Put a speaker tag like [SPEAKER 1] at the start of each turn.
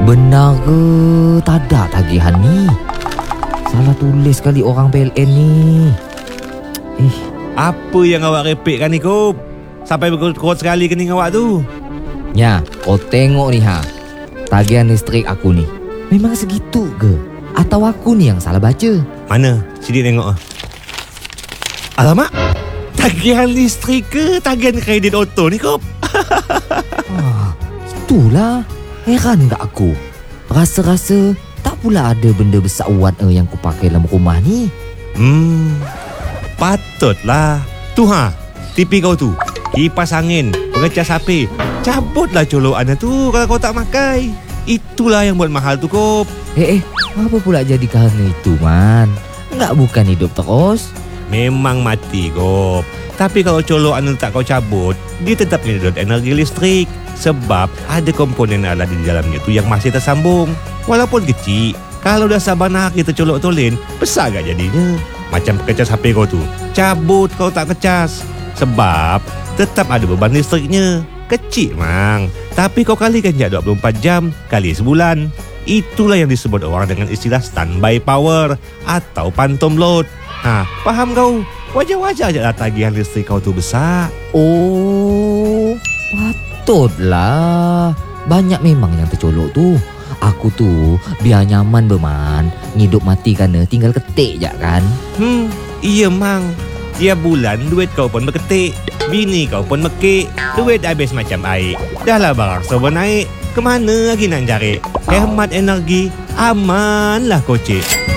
[SPEAKER 1] Benar ke tak ada tagihan ni? Salah tulis kali orang PLN ni.
[SPEAKER 2] Apa yang awak repekkan ni, Kop? Sampai berkot sekali kening awak tu.
[SPEAKER 1] Ya, kau tengok ni tagihan listrik aku ni. Memang segitu ke? Atau aku ni yang salah baca?
[SPEAKER 2] Mana? Sidik tengok. Alamak, tagihan listrik ke tagihan kredit auto ni, Kop?
[SPEAKER 1] Itulah. Heran tak aku. Rasa-rasa tak pula ada benda besar warna yang ku pakai dalam rumah ni.
[SPEAKER 2] Patutlah. Tu TV kau tu. Kipas angin, pengecas HP. Cabutlah colokannya tu kalau kau tak pakai. Itulah yang buat mahal tu, Kop.
[SPEAKER 1] Apa pula jadi kerana itu, Man? Enggak bukan hidup terus.
[SPEAKER 2] Memang mati, Kop. Tapi kalau colokan tak kau cabut, dia tetap menyedot energi listrik. Sebab ada komponen alat di dalamnya tu yang masih tersambung. Walaupun kecil, kalau dah sabar kita colok tolin, besar gak jadinya? Macam pengecas HP kau tu. Cabut kau tak kecas. Sebab tetap ada beban listriknya. Kecil, Mang. Tapi kau kalikan je 24 jam kali sebulan. Itulah yang disebut orang dengan istilah standby power atau phantom load. Faham kau? Wajar-wajar je lah tagihan listrik kau tu besar.
[SPEAKER 1] Oh, patutlah. Banyak memang yang tercolok tu. Aku tu biar nyaman berman. Hidup mati kerana tinggal ketik je kan.
[SPEAKER 2] Iya, Mang. Tiap bulan duit kau pun berketik. Bini kau pun mekik. Duit habis macam air. Dah lah barang serba naik. Kemana lagi nak cari? Hemat energi. Amanlah kocik.